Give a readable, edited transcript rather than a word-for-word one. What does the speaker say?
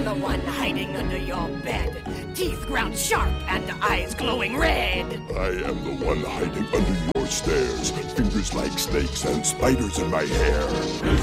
the one hiding under your bed, teeth ground sharp and eyes glowing red. I am the one hiding under your stairs, fingers like snakes and spiders in my hair.